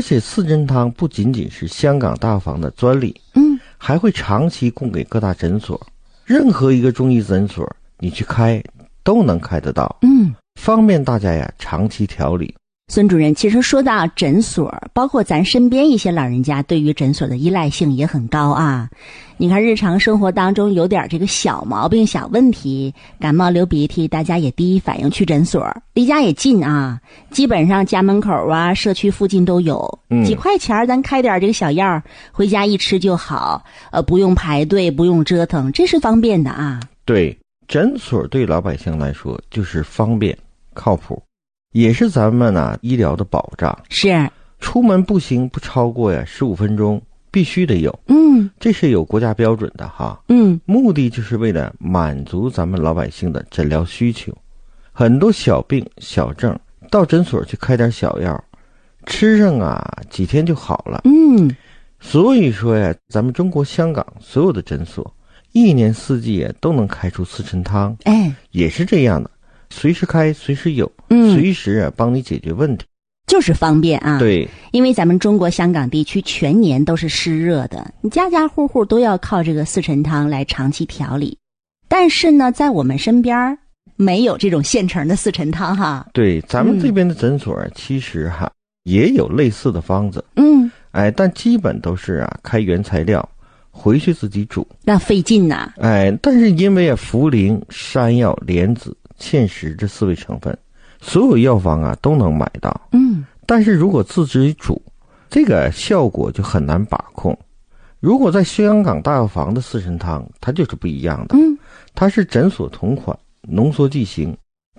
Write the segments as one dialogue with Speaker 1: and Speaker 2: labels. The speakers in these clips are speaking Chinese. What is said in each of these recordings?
Speaker 1: 且四神汤不仅仅是香港大药房的专利，还会长期供给各大诊所，任何一个中医诊所你去开都能开得到，方便大家呀长期调理。
Speaker 2: 孙主任，其实说到诊所，包括咱身边一些老人家对于诊所的依赖性也很高啊。你看日常生活当中有点这个小毛病小问题，感冒流鼻涕，大家也第一反应去诊所，离家也近啊，基本上家门口啊社区附近都有，几块钱咱开点这个小药，回家一吃就好，不用排队，不用折腾，这是方便的啊。
Speaker 1: 对，诊所对老百姓来说就是方便靠谱，也是咱们医疗的保障。
Speaker 2: 是，
Speaker 1: 出门步行不超过15分钟必须得有，这是有国家标准的哈，目的就是为了满足咱们老百姓的诊疗需求。很多小病小症到诊所去开点小药，吃上几天就好了，所以说咱们中国香港所有的诊所一年四季都能开出四神汤，也是这样的，随时开随时有，随时帮你解决问题，
Speaker 2: 就是方便啊。
Speaker 1: 对，
Speaker 2: 因为咱们中国香港地区全年都是湿热的，你家家户户都要靠这个四神汤来长期调理。但是呢，在我们身边没有这种现成的四神汤哈。
Speaker 1: 对，咱们这边的诊所其实也有类似的方子，但基本都是开原材料回去自己煮，
Speaker 2: 那费劲呐。
Speaker 1: 但是因为茯苓、山药、莲子、芡实这4味成分，所有药房都能买到。但是如果自己煮，这个效果就很难把控。如果在香港大药房的四神汤，它就是不一样的。它是诊所同款，浓缩剂型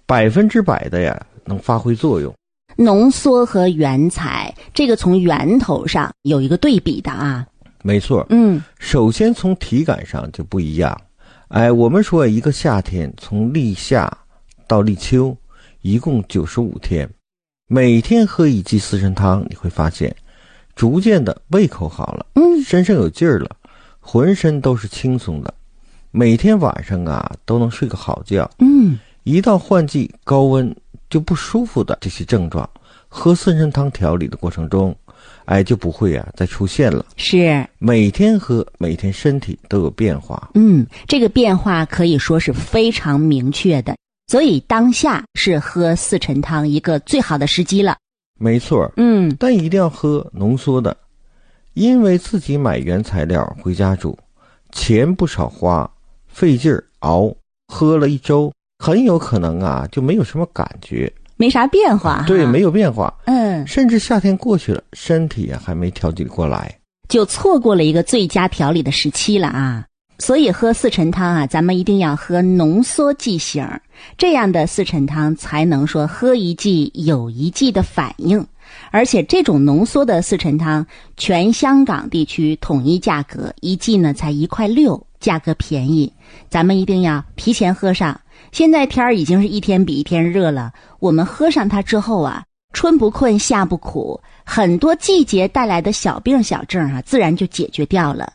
Speaker 1: ，100%的能发挥作用。
Speaker 2: 浓缩和原材，这个从源头上有一个对比的啊。
Speaker 1: 没错，首先从体感上就不一样。我们说一个夏天从立夏到立秋，一共95天，每天喝一剂四神汤，你会发现逐渐的胃口好了，身上有劲儿了，浑身都是轻松的，每天晚上都能睡个好觉。一到换季高温就不舒服的这些症状，喝四神汤调理的过程中就不会再出现了。是，每天喝，每天身体都有变化。
Speaker 2: 这个变化可以说是非常明确的，所以当下是喝四神汤一个最好的时机了。
Speaker 1: 没错，但一定要喝浓缩的，因为自己买原材料回家煮，钱不少花，费劲熬，喝了1周，很有可能就没有什么感觉，
Speaker 2: 没啥变化。
Speaker 1: 对，没有变化。甚至夏天过去了，身体还没调节过来，
Speaker 2: 就错过了一个最佳调理的时期了啊。所以喝四神汤咱们一定要喝浓缩剂型，这样的四神汤才能说喝一剂有一剂的反应。而且这种浓缩的四神汤，全香港地区统一价格，一剂呢才1.6块，价格便宜。咱们一定要提前喝上。现在天儿已经是一天比一天热了，我们喝上它之后春不困夏不苦，很多季节带来的小病小症自然就解决掉了。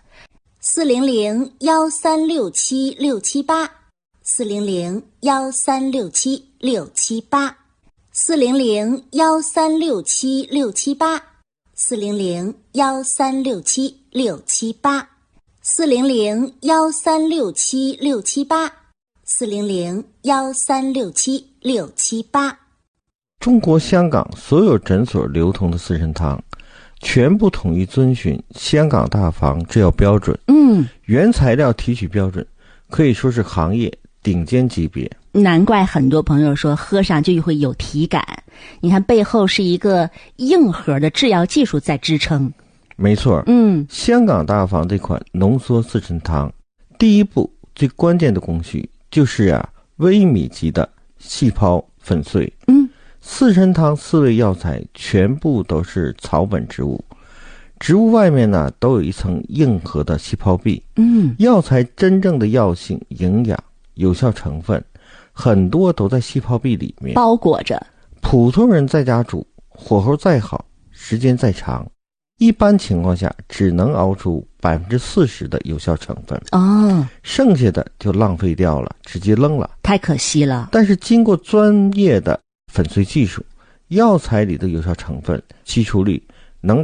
Speaker 3: 400-1367-678 400-1367-678 400-1367-678 400-1367-678 400-1367-678 400-1367-678。
Speaker 1: 中国香港所有诊所流通的四神汤全部统一遵循香港大房制药标准，原材料提取标准可以说是行业顶尖级别。
Speaker 2: 难怪很多朋友说喝上就会有体感，你看背后是一个硬核的制药技术在支撑。
Speaker 1: 没错，香港大房这款浓缩四神汤，第一步最关键的工序就是微米级的细胞粉碎。四神汤4味药材全部都是草本植物，植物外面都有一层硬核的细胞壁。药材真正的药性、营养、有效成分很多都在细胞壁里面
Speaker 2: 包裹着。
Speaker 1: 普通人在家煮，火候再好，时间再长，一般情况下只能熬出40%的有效成分，剩下的就浪费掉了，直接扔了，
Speaker 2: 太可惜了。
Speaker 1: 但是经过专业的粉碎技术，药材里的有效成分吸出率